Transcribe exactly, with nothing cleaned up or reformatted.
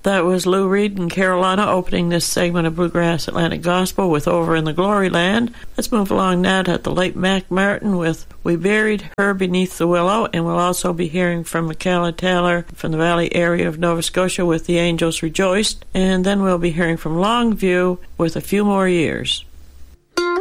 That was Lou Reed and Carolina opening this segment of Bluegrass Atlantic Gospel with Over in the Glory Land. Let's move along now to the late Mac Martin with We Buried Her Beneath the Willow, and we'll also be hearing from Michaela Taylor from the Valley area of Nova Scotia with The Angels Rejoiced, and then we'll be hearing from Longview with A Few More Years.